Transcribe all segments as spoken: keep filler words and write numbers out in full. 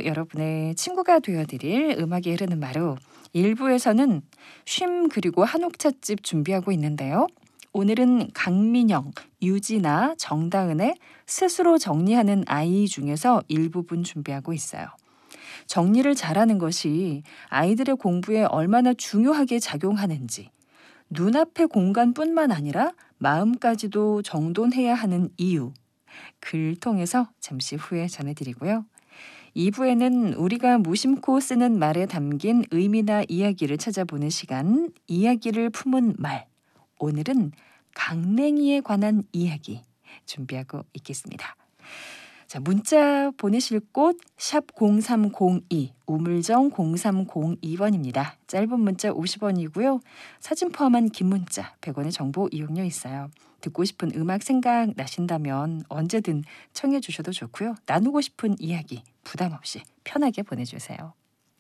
여러분의 친구가 되어드릴 음악이 흐르는 마루 일 부에서는 쉼 그리고 한옥찻집 준비하고 있는데요. 오늘은 강민영, 유진아, 정다은의 스스로 정리하는 아이 중에서 일부분 준비하고 있어요. 정리를 잘하는 것이 아이들의 공부에 얼마나 중요하게 작용하는지, 눈앞의 공간뿐만 아니라 마음까지도 정돈해야 하는 이유, 글 통해서 잠시 후에 전해드리고요. 이 부에는 우리가 무심코 쓰는 말에 담긴 의미나 이야기를 찾아보는 시간, 이야기를 품은 말. 오늘은 강냉이에 관한 이야기 준비하고 있겠습니다. 자, 문자 보내실 곳 샵 공삼공이, 우물정 공삼공이 번입니다. 짧은 문자 오십 원이고요. 사진 포함한 긴 문자 백 원의 정보 이용료 있어요. 듣고 싶은 음악 생각나신다면 언제든 청해 주셔도 좋고요. 나누고 싶은 이야기 부담 없이 편하게 보내주세요.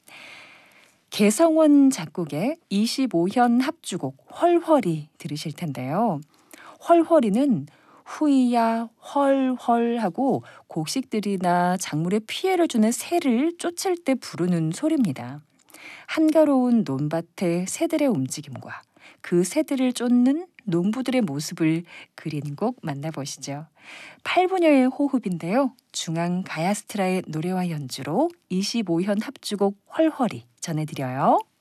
개성원 작곡의 이십오 현 합주곡 헐헐이 들으실 텐데요. 헐헐이는 후이야 헐헐 하고 곡식들이나 작물에 피해를 주는 새를 쫓을 때 부르는 소리입니다. 한가로운 논밭의 새들의 움직임과 그 새들을 쫓는 농부들의 모습을 그리는 곡 만나보시죠. 팔 분여의 호흡인데요. 중앙 가야스트라의 노래와 연주로 이십오 현 합주곡 헐헐이 전해드려요.